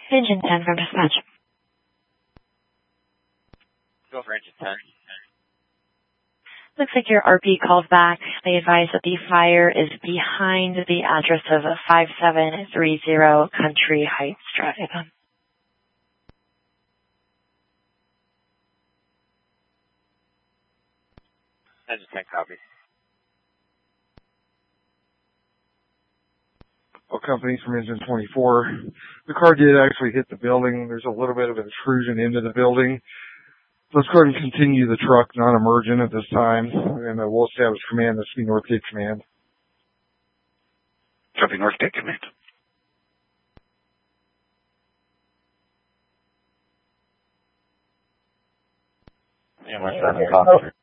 Engine 10 from dispatch. Go for engine 10. Looks like your RP called back. They advise that the fire is behind the address of 5730 Country Heights Drive. Engine 10 copy. All companies from engine 24. The car did actually hit the building. There's a little bit of intrusion into the building. Let's go ahead and continue the truck non-emergent at this time, and we'll establish command. This will be North Gate Command. Copy, North Gate Command. Yeah, we're 7 officer.